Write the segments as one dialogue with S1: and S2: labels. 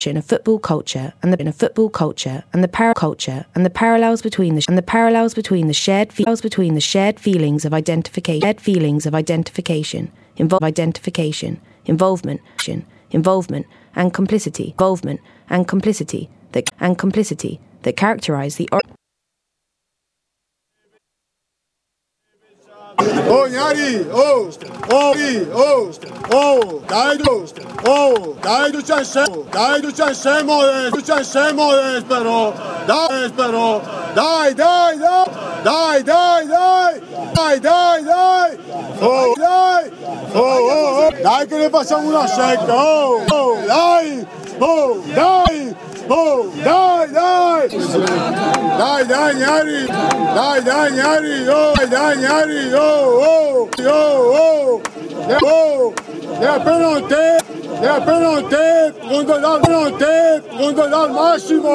S1: of football culture and the football culture and the paraculture and the parallels between the shared feelings of identification, involvement and complicity that characterize the
S2: Oh, Gnari, dai, tu c'è Semores, però, dai, dai, che ne facciamo una secca, dai, Gnari, penalty, secondo dal massimo,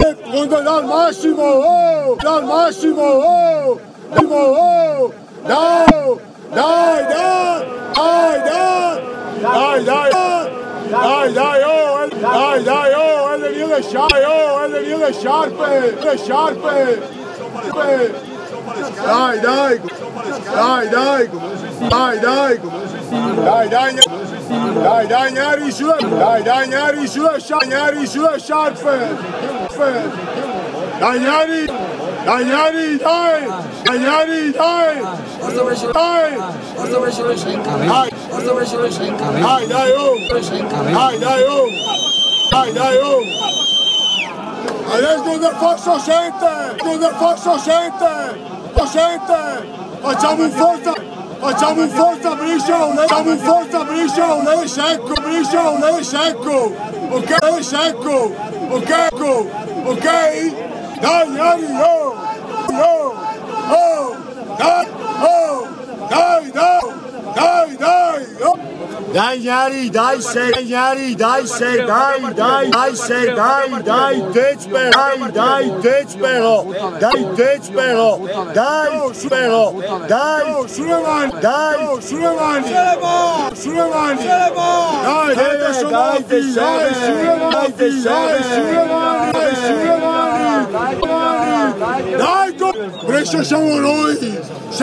S2: le sciarpe, dai, Gnari sulle sciarpe, dai, adesso dove Fosso sente, facciamo un forza Brescia, lei secco, ok, dai, Gnari, dai, Gnari, dai, sulle mani, dai, Brescia siamo noi,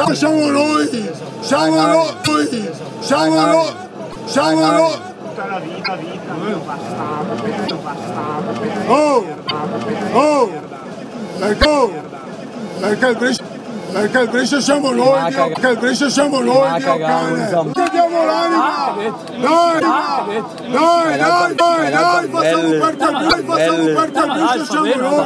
S2: perché il Brescia siamo noi, Dio cane. Che diamo l'anima, dai, facciamo perdere il Brescia siamo noi,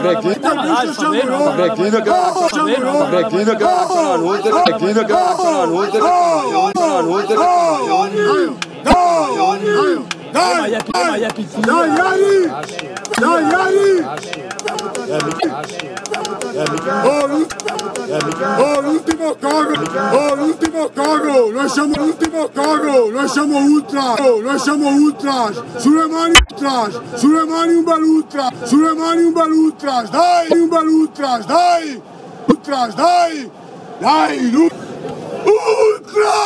S2: l'ultimo coro, noi siamo ultras, sulle mani un bel ultras, dai, ultras,